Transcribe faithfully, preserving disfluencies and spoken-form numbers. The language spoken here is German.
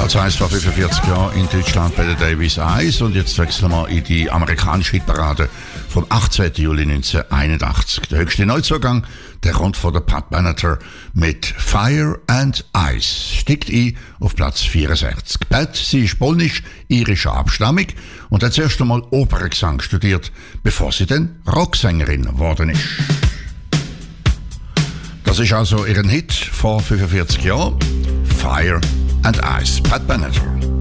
Platz eins vor fünfundvierzig Jahren in Deutschland bei der Davis eins und jetzt wechseln wir in die amerikanische Hitparade vom achtzehnten Juli neunzehnhunderteinundachtzig. Der höchste Neuzugang, der kommt von der Pat Benatar mit Fire and Ice, steigt ein auf Platz vierundsechzig. Pat, sie ist polnisch-irischer Abstammung und hat zuerst einmal Operngesang studiert, bevor sie dann Rocksängerin geworden ist. Das ist also ihren Hit vor fünfundvierzig Jahren, Fire and Ice, Pat Benatar.